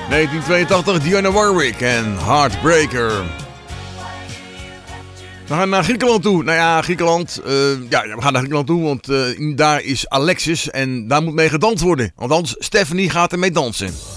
1982, Dionne Warwick en Heartbreaker. We gaan naar Griekenland toe. Nou ja, Griekenland. We gaan naar Griekenland toe, want daar is Alexis en daar moet mee gedanst worden. Althans, Stephanie gaat ermee dansen.